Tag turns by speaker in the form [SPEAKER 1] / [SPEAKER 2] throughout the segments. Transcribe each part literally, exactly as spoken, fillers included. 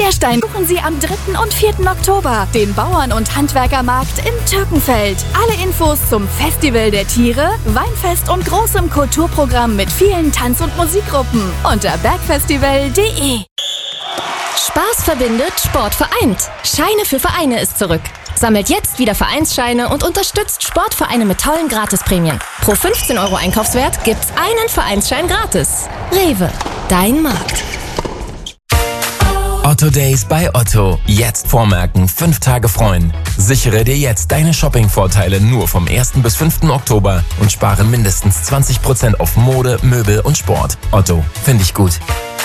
[SPEAKER 1] Querstein. Buchen Sie am dritten und vierten Oktober den Bauern- und Handwerkermarkt in Türkenfeld. Alle Infos zum Festival der Tiere, Weinfest und großem Kulturprogramm mit vielen Tanz- und Musikgruppen unter bergfestival punkt de.
[SPEAKER 2] Spaß verbindet, Sport vereint. Scheine für Vereine ist zurück. Sammelt jetzt wieder Vereinsscheine und unterstützt Sportvereine mit tollen Gratisprämien. Pro fünfzehn Euro Einkaufswert gibt's einen Vereinsschein gratis. Rewe, dein Markt.
[SPEAKER 3] Otto Days bei Otto. Jetzt vormerken, fünf Tage freuen. Sichere dir jetzt deine Shopping-Vorteile nur vom ersten bis fünften Oktober und spare mindestens zwanzig Prozent auf Mode, Möbel und Sport. Otto, finde ich gut.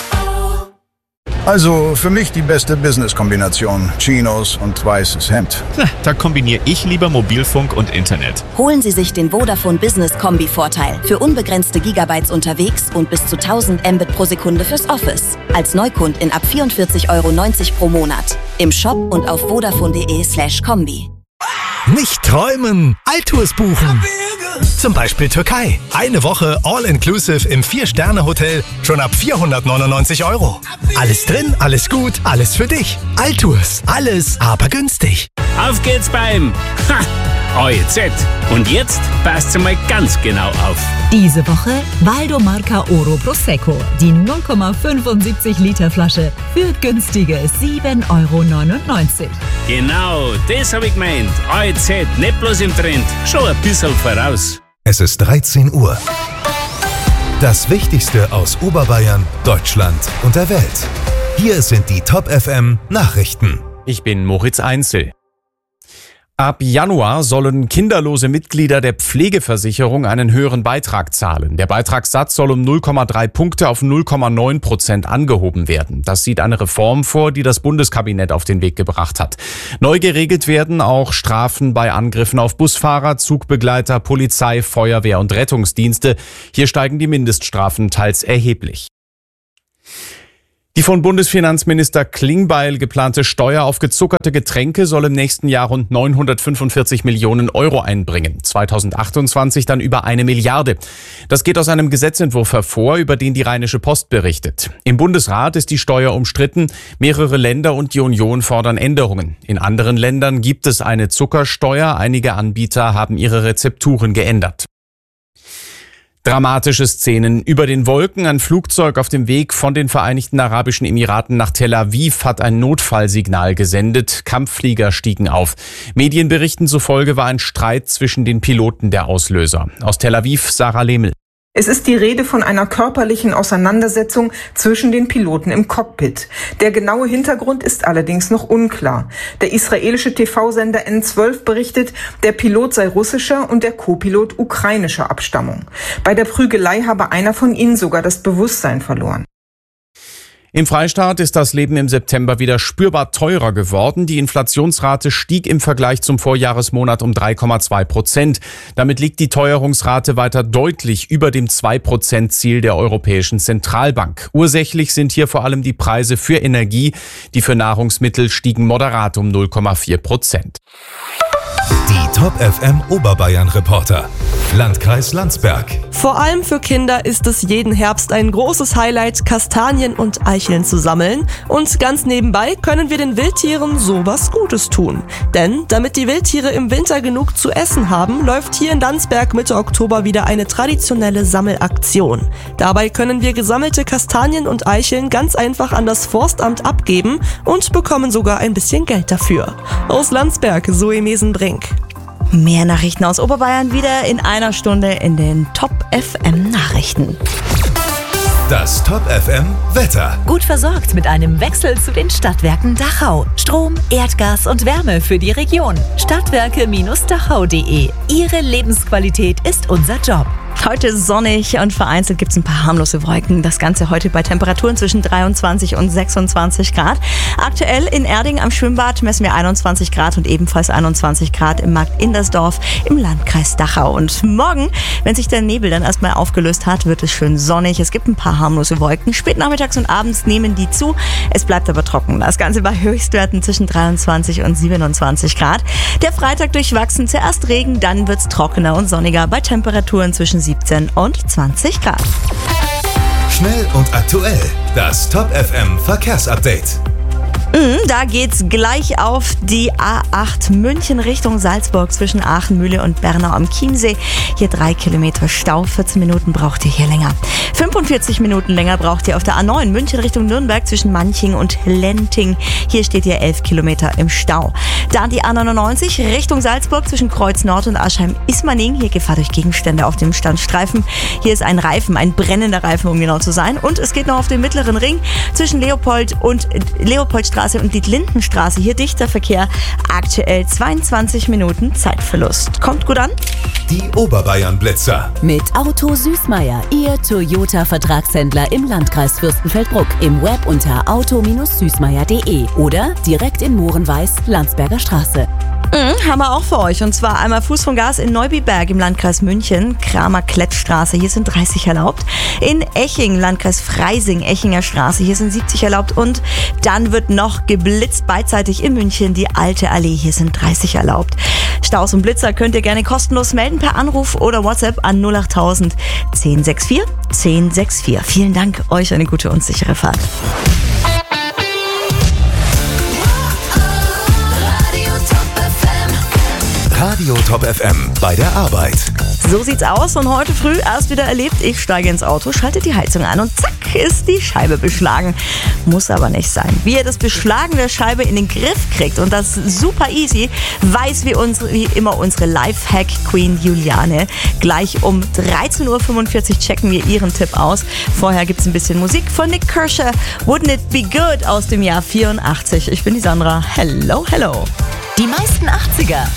[SPEAKER 4] Also für mich die beste Business-Kombination. Chinos und weißes Hemd.
[SPEAKER 5] Da kombiniere ich lieber Mobilfunk und Internet.
[SPEAKER 6] Holen Sie sich den Vodafone Business Kombi-Vorteil. Für unbegrenzte Gigabytes unterwegs und bis zu tausend Mbit pro Sekunde fürs Office. Als Neukundin ab vierundvierzig Euro neunzig pro Monat. Im Shop und auf vodafone punkt de slash kombi.
[SPEAKER 7] Nicht träumen, Altours buchen. Zum Beispiel Türkei. Eine Woche All-Inclusive im vier-Sterne-Hotel schon ab vierhundertneunundneunzig Euro. Alles drin, alles gut, alles für dich. Altours, alles aber günstig.
[SPEAKER 8] Auf geht's beim A E Z. Und jetzt passt mal ganz genau auf.
[SPEAKER 9] Diese Woche Valdo Marca Oro Prosecco. Die null Komma fünfundsiebzig Liter Flasche für günstige sieben Euro neunundneunzig.
[SPEAKER 8] Genau, das habe ich gemeint. A E Z, nicht bloß im Trend, schon ein bisschen voraus.
[SPEAKER 10] Es ist dreizehn Uhr. Das Wichtigste aus Oberbayern, Deutschland und der Welt. Hier sind die Top F M Nachrichten.
[SPEAKER 11] Ich bin Moritz Einzel. Ab Januar sollen kinderlose Mitglieder der Pflegeversicherung einen höheren Beitrag zahlen. Der Beitragssatz soll um null Komma drei Punkte auf null Komma neun Prozent angehoben werden. Das sieht eine Reform vor, die das Bundeskabinett auf den Weg gebracht hat. Neu geregelt werden auch Strafen bei Angriffen auf Busfahrer, Zugbegleiter, Polizei, Feuerwehr und Rettungsdienste. Hier steigen die Mindeststrafen teils erheblich. Die von Bundesfinanzminister Klingbeil geplante Steuer auf gezuckerte Getränke soll im nächsten Jahr rund neunhundertfünfundvierzig Millionen Euro einbringen. zweitausendachtundzwanzig dann über eine Milliarde. Das geht aus einem Gesetzentwurf hervor, über den die Rheinische Post berichtet. Im Bundesrat ist die Steuer umstritten. Mehrere Länder und die Union fordern Änderungen. In anderen Ländern gibt es eine Zuckersteuer. Einige Anbieter haben ihre Rezepturen geändert. Dramatische Szenen über den Wolken. Ein Flugzeug auf dem Weg von den Vereinigten Arabischen Emiraten nach Tel Aviv hat ein Notfallsignal gesendet. Kampfflieger stiegen auf. Medienberichten zufolge war ein Streit zwischen den Piloten der Auslöser. Aus Tel Aviv, Sarah Lehmel.
[SPEAKER 12] Es ist die Rede von einer körperlichen Auseinandersetzung zwischen den Piloten im Cockpit. Der genaue Hintergrund ist allerdings noch unklar. Der israelische T V-Sender N zwölf berichtet, der Pilot sei russischer und der Co-Pilot ukrainischer Abstammung. Bei der Prügelei habe einer von ihnen sogar das Bewusstsein verloren.
[SPEAKER 11] Im Freistaat ist das Leben im September wieder spürbar teurer geworden. Die Inflationsrate stieg im Vergleich zum Vorjahresmonat um drei Komma zwei Prozent. Damit liegt die Teuerungsrate weiter deutlich über dem zwei Prozent Ziel der Europäischen Zentralbank. Ursächlich sind hier vor allem die Preise für Energie. Die für Nahrungsmittel stiegen moderat um null Komma vier Prozent.
[SPEAKER 10] Die Top F M Oberbayern Reporter. Landkreis Landsberg.
[SPEAKER 13] Vor allem für Kinder ist es jeden Herbst ein großes Highlight, Kastanien und Eicheln zu sammeln. Und ganz nebenbei können wir den Wildtieren sowas Gutes tun. Denn damit die Wildtiere im Winter genug zu essen haben, läuft hier in Landsberg Mitte Oktober wieder eine traditionelle Sammelaktion. Dabei können wir gesammelte Kastanien und Eicheln ganz einfach an das Forstamt abgeben und bekommen sogar ein bisschen Geld dafür. Aus Landsberg, Zoe Mesenbrink.
[SPEAKER 14] Mehr Nachrichten aus Oberbayern wieder in einer Stunde in den Top F M Nachrichten.
[SPEAKER 10] Das Top F M Wetter.
[SPEAKER 9] Gut versorgt mit einem Wechsel zu den Stadtwerken Dachau. Strom, Erdgas und Wärme für die Region. Stadtwerke Dachau punkt de. Ihre Lebensqualität ist unser Job.
[SPEAKER 14] Heute sonnig und vereinzelt gibt es ein paar harmlose Wolken. Das Ganze heute bei Temperaturen zwischen dreiundzwanzig und sechsundzwanzig Grad. Aktuell in Erding am Schwimmbad messen wir einundzwanzig Grad und ebenfalls einundzwanzig Grad im Markt Indersdorf im Landkreis Dachau. Und morgen, wenn sich der Nebel dann erstmal aufgelöst hat, wird es schön sonnig. Es gibt ein paar harmlose Wolken. Spät nachmittags und abends nehmen die zu. Es bleibt aber trocken. Das Ganze bei Höchstwerten zwischen dreiundzwanzig und siebenundzwanzig Grad. Der Freitag durchwachsen. Zuerst Regen, dann wird es trockener und sonniger bei Temperaturen zwischen siebzehn und zwanzig Grad.
[SPEAKER 10] Schnell und aktuell. Das Top F M Verkehrsupdate.
[SPEAKER 14] Mhm, da geht's gleich auf die A acht München Richtung Salzburg zwischen Aachen, Mühle und Bernau am Chiemsee. Hier drei Kilometer Stau, vierzehn Minuten braucht ihr hier länger. fünfundvierzig Minuten länger braucht ihr auf der A neun München Richtung Nürnberg zwischen Manching und Lenting. Hier steht ihr elf Kilometer im Stau. Dann die A neunundneunzig Richtung Salzburg zwischen Kreuz Nord und Aschheim-Ismaning. Hier Gefahr durch Gegenstände auf dem Standstreifen. Hier ist ein Reifen, ein brennender Reifen, um genau zu sein. Und es geht noch auf den mittleren Ring zwischen Leopold und äh, Leopoldstraße und die Lindenstraße. Hier dichter Verkehr. Aktuell zweiundzwanzig Minuten Zeitverlust. Kommt gut an?
[SPEAKER 10] Die Oberbayern-Blitzer.
[SPEAKER 15] Mit Auto Süßmeier, Ihr Toyota-Vertragshändler im Landkreis Fürstenfeldbruck. Im Web unter auto Süßmeier punkt de oder direkt in Mohrenweiß, Landsberger Straße.
[SPEAKER 14] Mhm, haben wir auch für euch. Und zwar einmal Fuß vom Gas in Neubiberg im Landkreis München, Kramer-Klettstraße, hier sind dreißig erlaubt. In Eching, Landkreis Freising, Echinger Straße, hier sind siebzig erlaubt. Und dann wird noch geblitzt beidseitig in München, die Alte Allee, hier sind dreißig erlaubt. Staus und Blitzer könnt ihr gerne kostenlos melden per Anruf oder WhatsApp an null achttausend zehn vierundsechzig zehn vierundsechzig. Vielen Dank, euch eine gute und sichere Fahrt.
[SPEAKER 10] Radio Top F M bei der Arbeit.
[SPEAKER 14] So sieht's aus und heute früh erst wieder erlebt, ich steige ins Auto, schalte die Heizung an und zack ist die Scheibe beschlagen. Muss aber nicht sein. Wie ihr das Beschlagen der Scheibe in den Griff kriegt und das super easy, weiß wie, unsere, wie immer unsere Lifehack-Queen Juliane. Gleich um dreizehn Uhr fünfundvierzig checken wir ihren Tipp aus. Vorher gibt's ein bisschen Musik von Nick Kershaw. Wouldn't it be good aus dem Jahr vierundachtzig. Ich bin die Sandra. Hello, hello.
[SPEAKER 15] Die meisten achtziger